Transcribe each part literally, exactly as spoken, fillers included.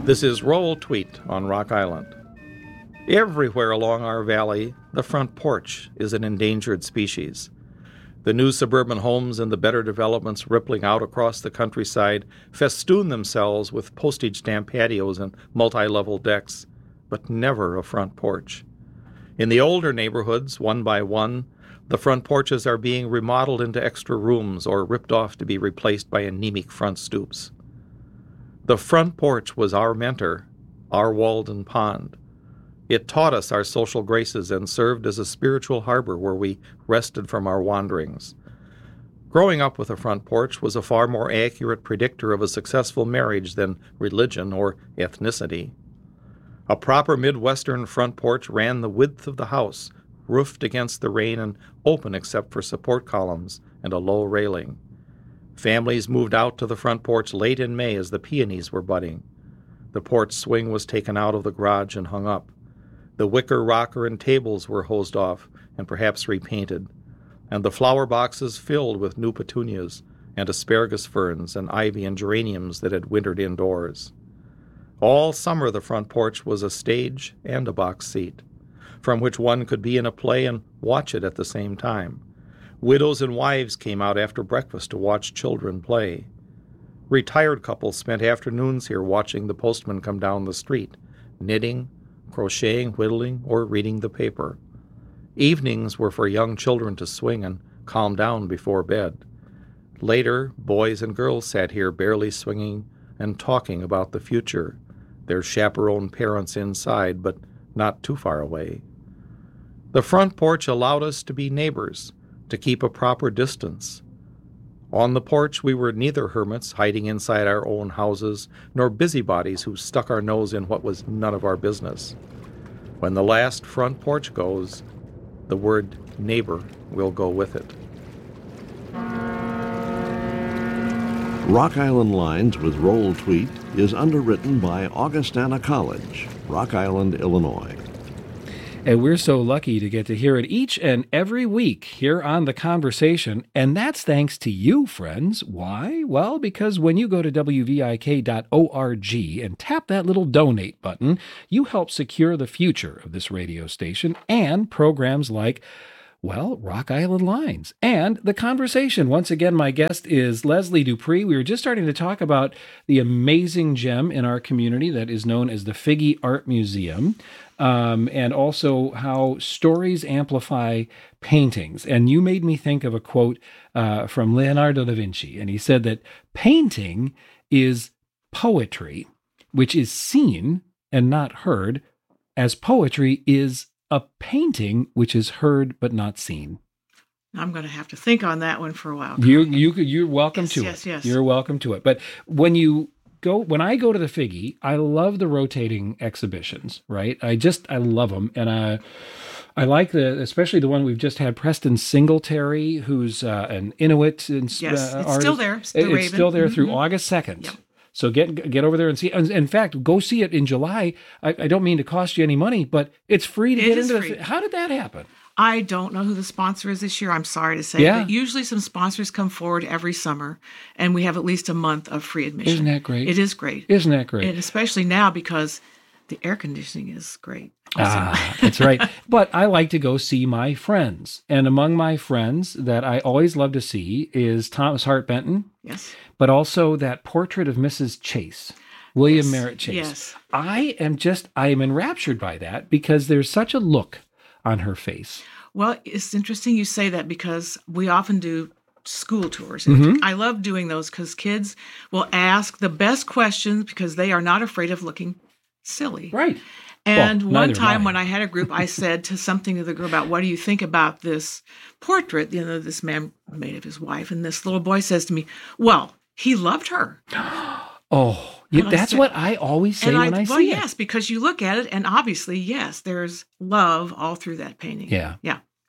This is Roll Tweet on Rock Island. Everywhere along our valley, the front porch is an endangered species. The new suburban homes and the better developments rippling out across the countryside festoon themselves with postage stamp patios and multi-level decks, but never a front porch. In the older neighborhoods, one by one, the front porches are being remodeled into extra rooms or ripped off to be replaced by anemic front stoops. The front porch was our mentor, our Walden Pond. It taught us our social graces and served as a spiritual harbor where we rested from our wanderings. Growing up with a front porch was a far more accurate predictor of a successful marriage than religion or ethnicity. A proper Midwestern front porch ran the width of the house, roofed against the rain and open except for support columns and a low railing. Families moved out to the front porch late in May as the peonies were budding. The porch swing was taken out of the garage and hung up. The wicker rocker and tables were hosed off and perhaps repainted, and the flower boxes filled with new petunias and asparagus ferns and ivy and geraniums that had wintered indoors. All summer the front porch was a stage and a box seat, from which one could be in a play and watch it at the same time. Widows and wives came out after breakfast to watch children play. Retired couples spent afternoons here watching the postman come down the street, knitting, crocheting, whittling, or reading the paper. Evenings were for young children to swing and calm down before bed. Later, boys and girls sat here barely swinging and talking about the future, their chaperoned parents inside, but not too far away. The front porch allowed us to be neighbors, to keep a proper distance. On the porch we were neither hermits hiding inside our own houses, nor busybodies who stuck our nose in what was none of our business. When the last front porch goes, the word neighbor will go with it. Rock Island Lines with Roll Tweet is underwritten by Augustana College, Rock Island, Illinois. And we're so lucky to get to hear it each and every week here on The Conversation. And that's thanks to you, friends. Why? Well, because when you go to W V I K dot org and tap that little donate button, you help secure the future of this radio station and programs like, well, Rock Island Lines and The Conversation. Once again, my guest is Leslie Dupree. We were just starting to talk about the amazing gem in our community that is known as the Figge Art Museum, um, and also how stories amplify paintings. And you made me think of a quote uh, from Leonardo da Vinci, and he said that painting is poetry, which is seen and not heard, as poetry is a painting which is heard but not seen. I'm going to have to think on that one for a while. You you you're welcome yes, to yes, it. Yes, yes. You're welcome to it. But when you go, when I go to the Figge, I love the rotating exhibitions. Right? I just I love them, and I I like the especially the one we've just had. Preston Singletary, who's uh, an Inuit and yes, uh, it's artist. still there. It's, the it's Raven. still there mm-hmm. through August second. Yep. So get get over there and see. In fact, go see it in July. I, I don't mean to cost you any money, but it's free to it get is into free. the. How did that happen? I don't know who the sponsor is this year. I'm sorry to say. Yeah. But usually some sponsors come forward every summer, and we have at least a month of free admission. Isn't that great? It is great. Isn't that great? And especially now because the air conditioning is great. Ah, that's right. But I like to go see my friends. And among my friends that I always love to see is Thomas Hart Benton. Yes. But also that portrait of Missus Chase. William yes. Merritt Chase. Yes. I am just, I am enraptured by that because there's such a look on her face. Well, it's interesting you say that because we often do school tours. Mm-hmm. I love doing those because kids will ask the best questions because they are not afraid of looking silly. Right. And well, one time I. when I had a group, I said to something to the girl about, what do you think about this portrait, you know, this man made of his wife? And this little boy says to me, well, he loved her. Oh, yeah, that's said, what I always say when I, I well, see yes, it. Yes, because you look at it, and obviously, yes, there's love all through that painting. Yeah. Yeah. yeah.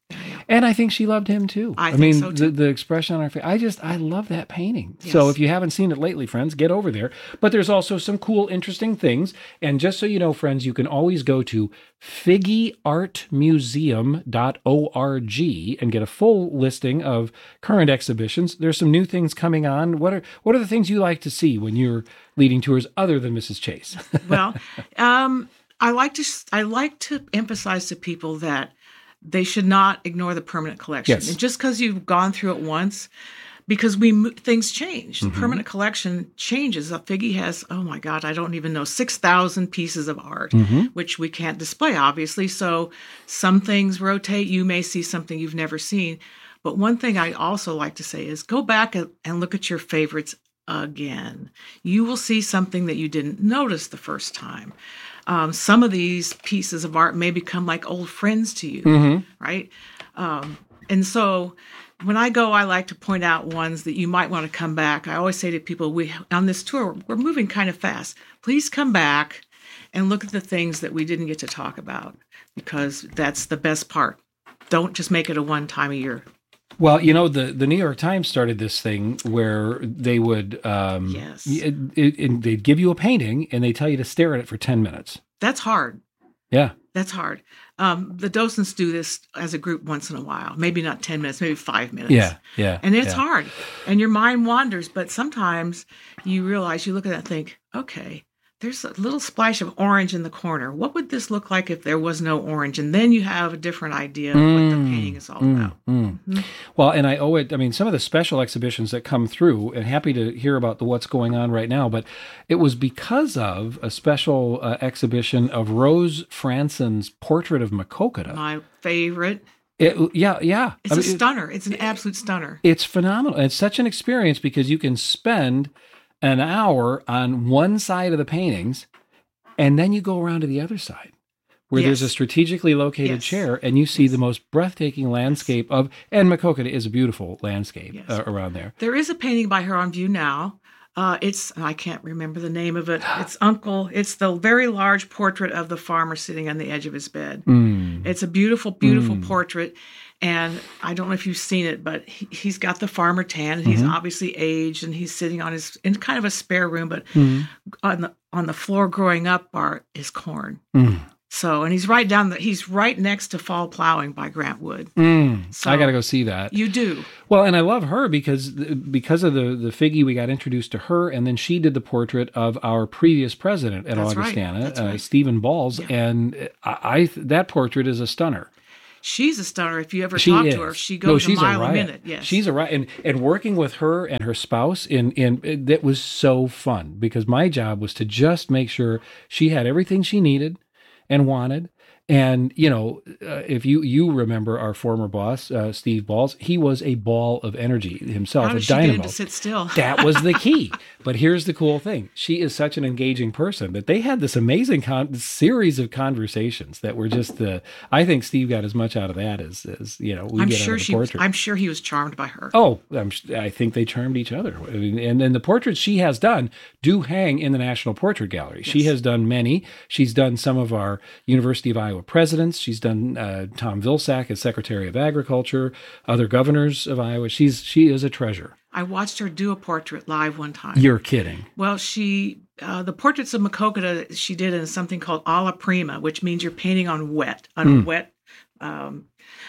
And I think she loved him too. I I think mean, so, too. The, the expression on her face. I just, I love that painting. Yes. So if you haven't seen it lately, friends, get over there. But there's also some cool, interesting things. And just so you know, friends, you can always go to figgy art museum dot org and get a full listing of current exhibitions. There's some new things coming on. What are what are the things you like to see when you're leading tours other than Missus Chase? Well, um, I like to I like to emphasize to people that they should not ignore the permanent collection. Yes. And just because you've gone through it once, because we mo- things change. The Mm-hmm. permanent collection changes. A Figgy has, oh my God, I don't even know, six thousand pieces of art, Mm-hmm. which we can't display, obviously. So some things rotate. You may see something you've never seen. But one thing I also like to say is go back and and look at your favorites again. You will see something that you didn't notice the first time. Um, some of these pieces of art may become like old friends to you, Mm-hmm. right? Um, and so when I go, I like to point out ones that you might want to come back. I always say to people, we on this tour, we're moving kind of fast. Please come back and look at the things that we didn't get to talk about, because that's the best part. Don't just make it a one time a year. Well, you know, the, the New York Times started this thing where they would, um, Yes. it, it, it- they'd give you a painting and they tell you to stare at it for ten minutes. That's hard. Yeah. That's hard. Um, the docents do this as a group once in a while. Maybe not ten minutes, maybe five minutes. Yeah. Yeah. And it's yeah. hard. And your mind wanders. But sometimes you realize, you look at that and think, okay, there's a little splash of orange in the corner. What would this look like if there was no orange? And then you have a different idea of what the painting is all about. Mm. Well, and I owe it, I mean, some of the special exhibitions that come through, and happy to hear about the what's going on right now, but it was because of a special uh, exhibition of Rose Franson's portrait of Makokata. My favorite. It, yeah, yeah. It's I a mean, it- stunner. It's an absolute stunner. It's phenomenal. It's such an experience because you can spend an hour on one side of the paintings and then you go around to the other side where there's a Yes. strategically located Yes. chair and you see Yes. the most breathtaking landscape of, and Makokata is a beautiful landscape Yes. uh, around there. There is a painting by her on view now. Uh, it's, I can't remember the name of it. It's Uncle. It's the very large portrait of the farmer sitting on the edge of his bed. Mm. It's a beautiful, beautiful Mm. portrait. And I don't know if you've seen it, but he, he's got the farmer tan, and he's Mhm. obviously aged, and he's sitting on his, in kind of a spare room, but Mm. on the on the floor growing up are is corn. Mm. So, and he's right down the, he's right next to Fall Plowing by Grant Wood. Mm. So- I got to go see that. You do. Well, and I love her because because of the the Figgy, we got introduced to her, and then she did the portrait of our previous president at That's right. Augustana, That's uh, right. Stephen Balls, Yeah. and I, I that portrait is a stunner. She's a stunner. If you ever She talk is. to her, she No, goes she's a mile a, riot. minute. Yes. She's a right, and and working with her and her spouse in in it, that was so fun because my job was to just make sure she had everything she needed and wanted. And you know, uh, if you you remember our former boss, uh, Steve Balls, he was a ball of energy himself, How a does she get him dynamo. to sit still? That was the key. But here's the cool thing. She is such an engaging person that they had this amazing con- series of conversations that were just the, I think Steve got as much out of that as, as you know, we I'm get sure out of the she. Was, portrait. I'm sure he was charmed by her. Oh, I'm, I think they charmed each other. I mean, and then the portraits she has done do hang in the National Portrait Gallery. She Yes. has done many. She's done some of our University of Iowa presidents. She's done uh, Tom Vilsack as Secretary of Agriculture, other governors of Iowa. She's she is a treasure. I watched her do a portrait live one time. You're kidding. Well, she uh, the portraits of Makokata she did in something called alla prima, which means you're painting on wet, on Mm. a wet um,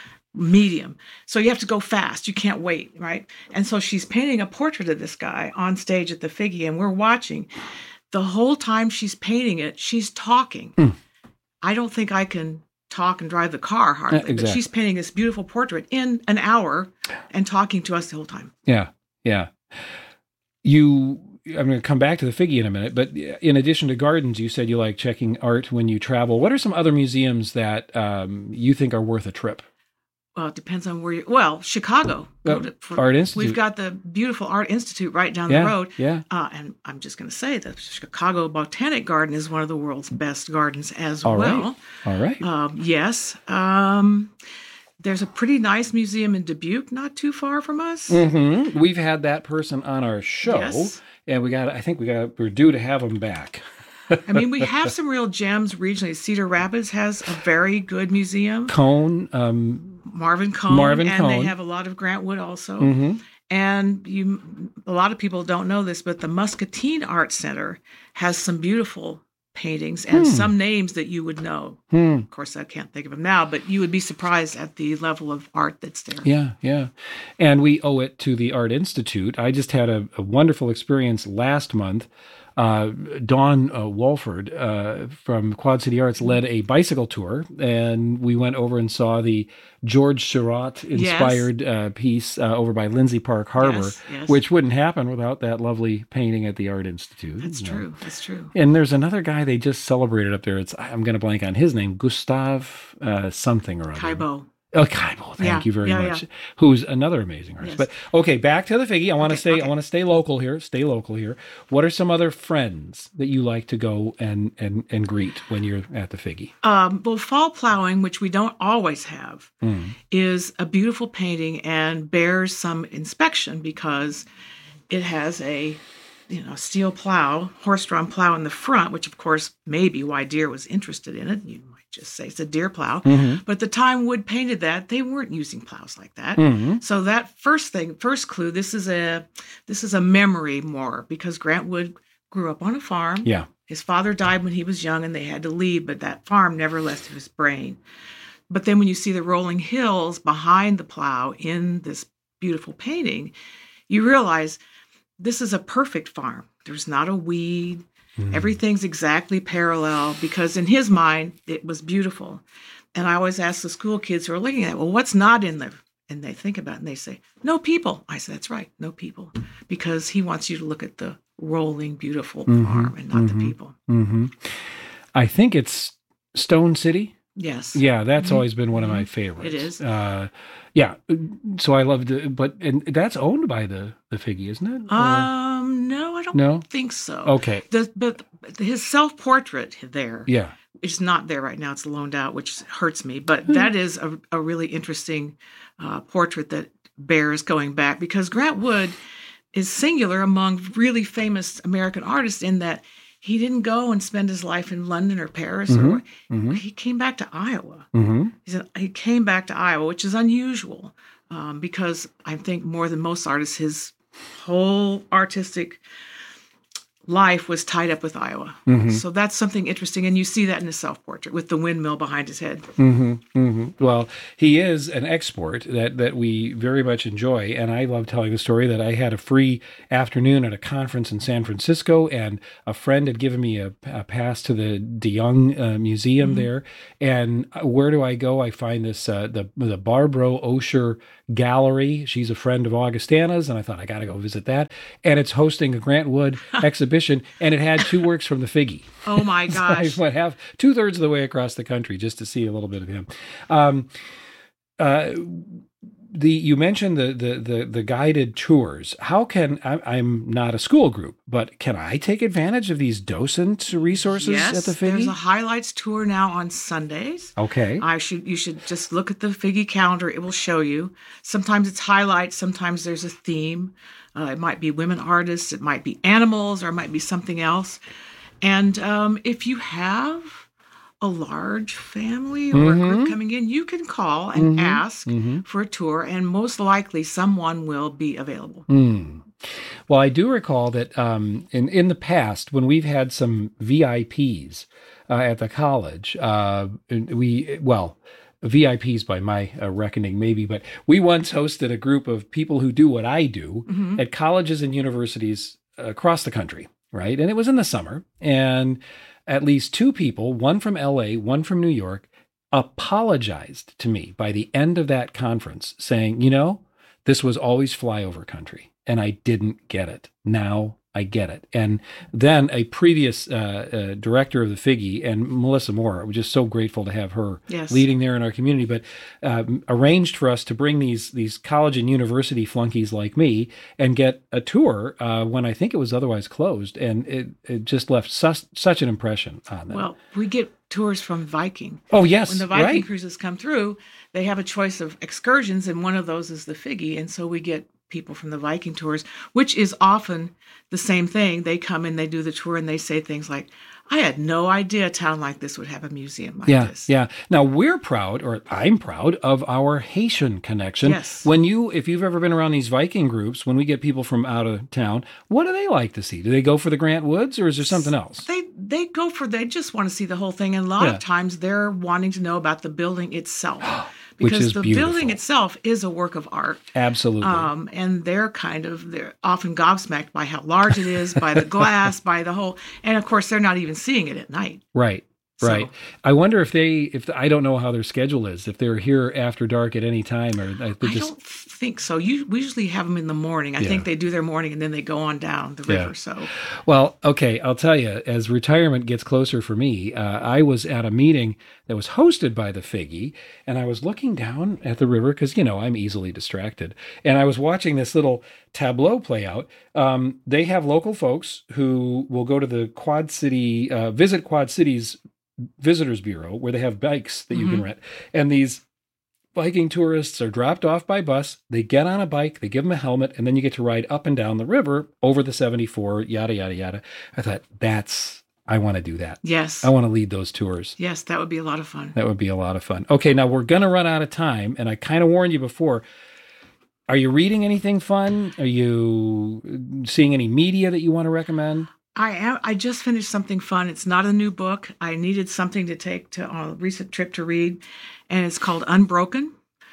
medium. So you have to go fast. You can't wait, right? And so she's painting a portrait of this guy on stage at the Figgy, and we're watching. The whole time she's painting it, she's talking. Mm. I don't think I can talk and drive the car hardly, exactly. but she's painting this beautiful portrait in an hour and talking to us the whole time. Yeah, yeah. You, I'm going to come back to the Figgy in a minute, but in addition to gardens, you said you like checking art when you travel. What are some other museums that um, you think are worth a trip? Well, it depends on where you. Well, Chicago. Uh, Go to- for- Art Institute. We've got the beautiful Art Institute right down Yeah, the road. yeah. Uh, and I'm just going to say that Chicago Botanic Garden is one of the world's best gardens as All right. well. All right. Um, yes. Um, there's a pretty nice museum in Dubuque, not too far from us. Mm-hmm. We've had that person on our show, Yes. and we got. I think we got. We're due to have him back. I mean, we have some real gems regionally. Cedar Rapids has a very good museum. Cone. Um, Marvin Cone. Marvin and Cone. they have a lot of Grant Wood also. Mm-hmm. And you, a lot of people don't know this, but the Muscatine Art Center has some beautiful paintings and Hmm. some names that you would know. Hmm. Of course, I can't think of them now, but you would be surprised at the level of art that's there. Yeah, yeah. And we owe it to the Art Institute. I just had a, a wonderful experience last month. Uh, Dawn uh, Walford uh, from Quad City Arts led a bicycle tour, and we went over and saw the George Seurat-inspired yes. uh, piece uh, over by Lindsay Park Harbor, yes, yes. which wouldn't happen without that lovely painting at the Art Institute. That's you true. know. That's true. And there's another guy they just celebrated up there. It's I'm going to blank on his name, Gustav uh, something or other. Kaibo. Oh, Kaibo, thank yeah, you very yeah, much. yeah. Who's another amazing artist. Yes. But okay, back to the Figgy. I want to Okay, stay. okay. I want to stay local here. Stay local here. What are some other friends that you like to go and and and greet when you're at the Figgy? Um, well, fall plowing, which we don't always have, Mm. is a beautiful painting and bears some inspection because it has a you know steel plow, horse-drawn plow in the front, which of course may be why Deere was interested in it. You might just say it's a Deere plow, Mm-hmm. but the time Wood painted that, they weren't using plows like that. Mm-hmm. So that first thing, first clue, this is a this is a memory more because Grant Wood grew up on a farm. Yeah. His father died when he was young and they had to leave, but that farm never left his brain. But then when you see the rolling hills behind the plow in this beautiful painting, you realize this is a perfect farm. There's not a weed. Mm. Everything's exactly parallel because in his mind, it was beautiful. And I always ask the school kids who are looking at it, well, what's not in there? And they think about it and they say, no people. I said, that's right, no people. Because he wants you to look at the rolling, beautiful Mm-hmm. farm and not Mm-hmm. the people. Mm-hmm. I think it's Stone City. Yes. Yeah, that's Mhm. always been one of my favorites. It is. Uh, yeah, so I loved it, but and that's owned by the the Figgy, isn't it? Or- Um, no, I don't No? think so. okay. The, but his self-portrait there Yeah. is not there right now. It's loaned out, which hurts me. But Hmm. that is a, a really interesting uh, portrait that bears going back because Grant Wood is singular among really famous American artists in that he didn't go and spend his life in London or Paris. Or Mm-hmm. he came back to Iowa. Mm-hmm. He said he came back to Iowa, which is unusual um, because I think more than most artists, his whole artistic life was tied up with Iowa. Mhm. So that's something interesting. And you see that in his self-portrait with the windmill behind his head. Mm-hmm, mm-hmm. Well, he is an export that, that we very much enjoy. And I love telling the story that I had a free afternoon at a conference in San Francisco, and a friend had given me a, a pass to the De Young uh, Museum Mm-hmm. there. And where do I go? I find this, uh, the, the Barbro Osher Gallery. She's a friend of Augustana's, and I thought I got to go visit that. And it's hosting a Grant Wood exhibition, and it had two works from the Figgy. Oh my So I gosh. went half two thirds of the way across the country just to see a little bit of him. Um, uh, the you mentioned the, the the the guided tours. How can I, I'm not a school group, but can I take advantage of these docent resources Yes, at the there's Figgy? a highlights tour now on Sundays. Okay. I should you should just look at the Figgy calendar. It will show you. Sometimes it's highlights. Sometimes there's a theme. Uh, it might be women artists. It might be animals, or it might be something else. And um, if you have a large family or a group coming in, you can call and ask for a tour, and most likely someone will be available. Hmm. Well, I do recall that um, in in the past, when we've had some V I Ps uh, at the college, uh, we well. V I Ps by my uh, reckoning, maybe, but we once hosted a group of people who do what I do Mhm. at colleges and universities across the country, right? And it was in the summer, and at least two people, one from L A, one from New York, apologized to me by the end of that conference, saying, you know, this was always flyover country, and I didn't get it. Now I get it. And then a previous uh, uh, director of the Figgy, and Melissa Moore, we're just so grateful to have her Yes. leading there in our community, but um, arranged for us to bring these these college and university flunkies like me and get a tour uh, when I think it was otherwise closed. And it, it just left such, such an impression on them. Well, we get tours from Viking. oh, yes, When the Viking right. cruises come through, they have a choice of excursions, and one of those is the Figgy. And so we get people from the Viking tours, which is often the same thing. They come in, they do the tour, and they say things like, I had no idea a town like this would have a museum like yeah, this. Yeah. Now, we're proud, or I'm proud, of our Haitian connection. Yes. When you, if you've ever been around these Viking groups, when we get people from out of town, what do they like to see? Do they go for the Grant Woods, or is there something else? They they go for, they just want to see the whole thing. And a lot Yeah. of times they're wanting to know about the building itself. Which Because is the beautiful. building itself is a work of art. Absolutely. Um, and they're kind of, they're often gobsmacked by how large it is, by the glass, by the whole, and of course they're not even seeing it at night. Right. So- Right. I wonder if they, if I don't know how their schedule is, if they're here after dark at any time, or I I just, don't think so. You, we usually have them in the morning. I Yeah. think they do their morning and then they go on down the Yeah. river. So well, okay, I'll tell you, as retirement gets closer for me, uh, I was at a meeting that was hosted by the Figgy, and I was looking down at the river because, you know, I'm easily distracted. And I was watching this little tableau play out. Um, they have local folks who will go to the Quad City, uh, visit Quad Cities Visitors Bureau, where they have bikes that you can rent. And these Viking tourists are dropped off by bus. They get on a bike, they give them a helmet, and then you get to ride up and down the river over the seventy-four, yada, yada, yada. I thought, that's, I want to do that. yes, I want to lead those tours. yes, that would be a lot of fun. That would be a lot of fun. Okay, now we're going to run out of time, and I kind of warned you before. Are you reading anything fun? Are you seeing any media that you want to recommend? I am. I just finished something fun. It's not a new book. I needed something to take to on a recent trip to read, and it's called Unbroken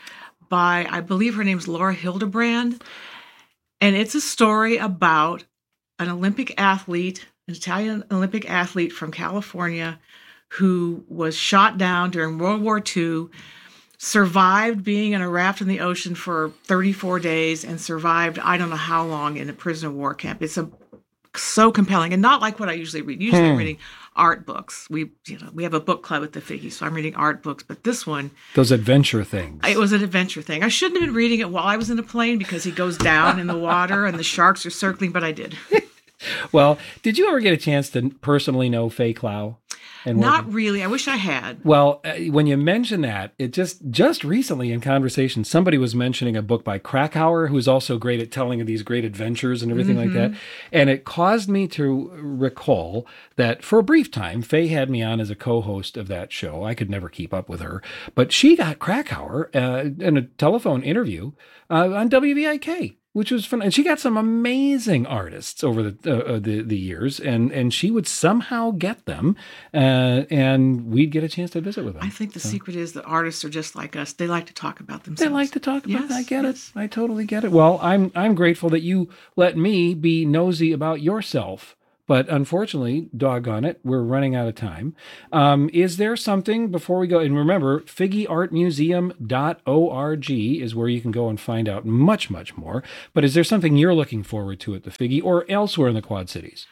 by, I believe her name's Laura Hildebrand, and it's a story about an Olympic athlete, an Italian Olympic athlete from California, who was shot down during World War Two, survived being in a raft in the ocean for thirty-four days, and survived I don't know how long in a prisoner of war camp. It's a so compelling, and not like what I usually read. Usually I'm reading art books. We, you know, we have a book club at the Figgy, so I'm reading art books. But this one, Those adventure things. it was an adventure thing. I shouldn't have been reading it while I was in a plane because he goes down in the water and the sharks are circling, but I did. Well, did you ever get a chance to personally know Faye Clow? And what- Not really. I wish I had. Well, uh, when you mention that, it just just recently in conversation, somebody was mentioning a book by Krakauer, who's also great at telling of these great adventures and everything like that. And it caused me to recall that for a brief time, Faye had me on as a co-host of that show. I could never keep up with her, but she got Krakauer uh, in a telephone interview uh, on W V I K. Which was fun, and she got some amazing artists over the uh, the, the years, and and she would somehow get them, uh, and we'd get a chance to visit with them. I think the secret is that artists are just like us. They like to talk about They themselves. like to talk about Yes, it. I get yes. it. I totally get it. Well, I'm I'm grateful that you let me be nosy about yourself. But unfortunately, doggone it, we're running out of time. Um, is there something before we go? And remember, figgy art museum dot org is where you can go and find out much, much more. But is there something you're looking forward to at the Figgy or elsewhere in the Quad Cities?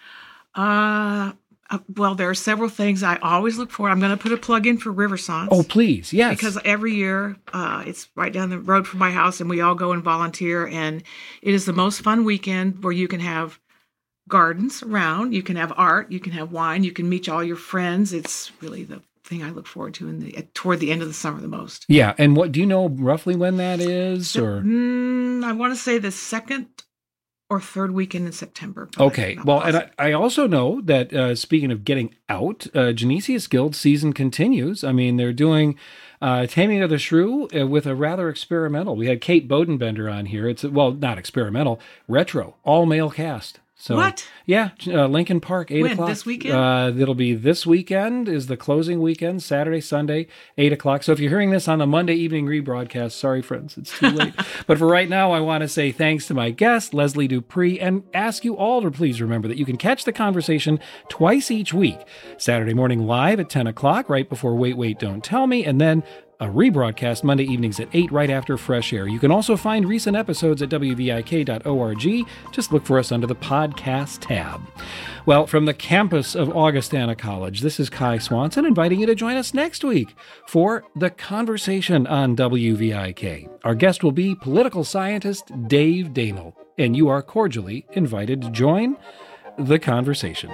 Uh, uh, well, there are several things I always look for. I'm going to put a plug in for Riversance. Oh, please. Yes. Because every year, uh, it's right down the road from my house, and we all go and volunteer. And it is the most fun weekend where you can have gardens around, you can have art, you can have wine, you can meet all your friends. It's really the thing I look forward to in the toward the end of the summer the most. Yeah. And what do you know roughly when that is? Or Mm, I want to say the second or third weekend in September. but Okay. I'm not Well, and positive. I, I also know that uh, speaking of getting out, uh, Genesius Guild season continues. I mean, they're doing uh, Taming of the Shrew uh, with a rather experimental. We had Kate Bodenbender on here. It's, well, not experimental, retro, all male cast. So, What? Yeah, uh, Lincoln Park, eight When? o'clock. This weekend? Uh, it'll be this weekend is the closing weekend, Saturday, Sunday, eight o'clock. So if you're hearing this on the Monday evening rebroadcast, sorry, friends, it's too late. But for right now, I want to say thanks to my guest, Leslie Dupree, and ask you all to please remember that you can catch the conversation twice each week. Saturday morning live at ten o'clock, right before Wait, Wait, Don't Tell Me, and then a rebroadcast Monday evenings at eight right after Fresh Air. You can also find recent episodes at W V I K dot org. Just look for us under the podcast tab. Well, from the campus of Augustana College, this is Kai Swanson inviting you to join us next week for The Conversation on W V I K. Our guest will be political scientist Dave Danel, and you are cordially invited to join The Conversation.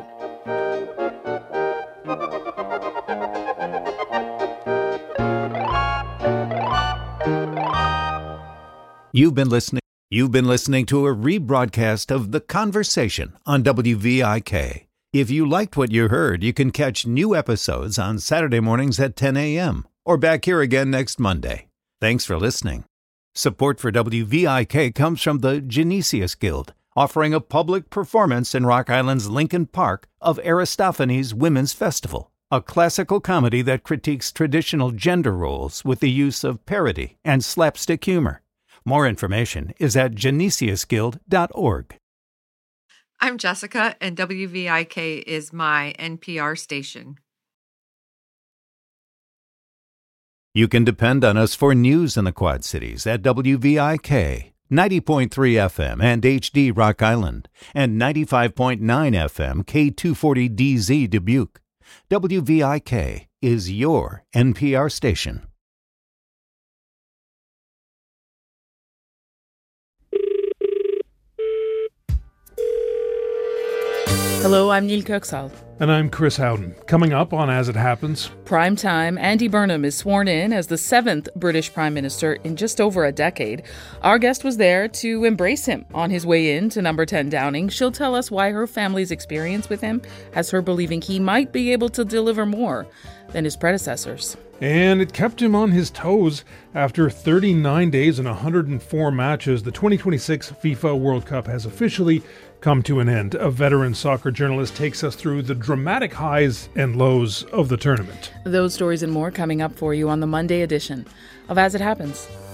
You've been listening You've been listening to a rebroadcast of The Conversation on W V I K. If you liked what you heard, you can catch new episodes on Saturday mornings at ten a.m. or back here again next Monday. Thanks for listening. Support for W V I K comes from the Genesius Guild, offering a public performance in Rock Island's Lincoln Park of Aristophanes Women's Festival, a classical comedy that critiques traditional gender roles with the use of parody and slapstick humor. More information is at genesius guild dot org. I'm Jessica, and W V I K is my N P R station. You can depend on us for news in the Quad Cities at W V I K, ninety point three F M and H D Rock Island, and ninety-five point nine F M K two forty D Z Dubuque. W V I K is your N P R station. Hello, I'm Neil Kirksall. And I'm Chris Howden. Coming up on As It Happens. Prime time, Andy Burnham is sworn in as the seventh British Prime Minister in just over a decade. Our guest was there to embrace him on his way in to number ten Downing. She'll tell us why her family's experience with him has her believing he might be able to deliver more than his predecessors. And it kept him on his toes. After thirty-nine days and one hundred four matches, the twenty twenty-six FIFA World Cup has officially come to an end. A veteran soccer journalist takes us through the dramatic highs and lows of the tournament. Those stories and more coming up for you on the Monday edition of As It Happens.